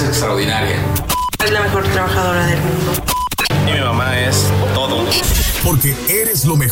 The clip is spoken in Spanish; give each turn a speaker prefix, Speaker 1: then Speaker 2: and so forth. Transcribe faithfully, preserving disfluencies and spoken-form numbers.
Speaker 1: extraordinaria.
Speaker 2: Es la mejor trabajadora del mundo.
Speaker 3: Y mi mamá es todo.
Speaker 4: Porque eres lo mejor.